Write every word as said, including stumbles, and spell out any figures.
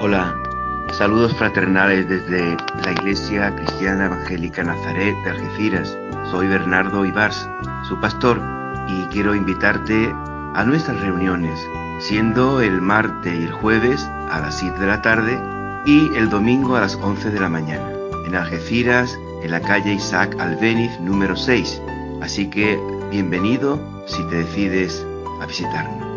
Hola, saludos fraternales desde la Iglesia Cristiana Evangélica Nazaret de Algeciras. Soy Bernardo Ibars, su pastor, y quiero invitarte a nuestras reuniones, siendo el martes y el jueves a las siete de la tarde y el domingo a las once de la mañana, en Algeciras, en la calle Isaac Albéniz número seis. Así que bienvenido si te decides a visitarnos.